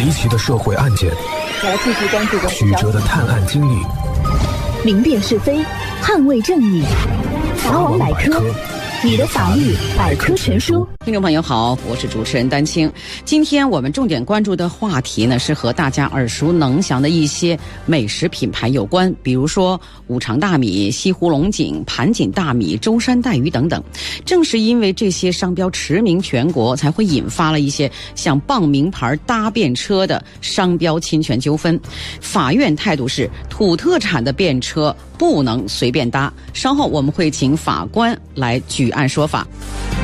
离奇的社会案件， 继续关注曲折的探案经历， 明辨是非，捍卫正义。法网百科，你的法律百科全书。 听众朋友好，我是主持人丹青。今天我们重点关注的话题呢，是和大家耳熟能详的一些美食品牌有关，比如说五常大米、西湖龙井、盘锦大米、舟山带鱼等等。正是因为这些商标驰名全国，才会引发了一些像傍名牌搭便车的商标侵权纠纷。法院态度是，土特产的便车不能随便搭。稍后我们会请法官来举案说法。